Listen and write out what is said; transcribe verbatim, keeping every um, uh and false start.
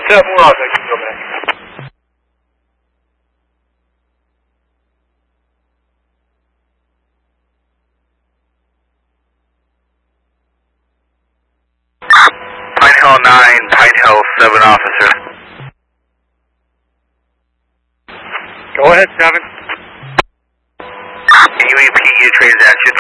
seven off, I can go back. Pine Hill nine, Pine Hill seven officer. Go ahead, seven. U E P U transaction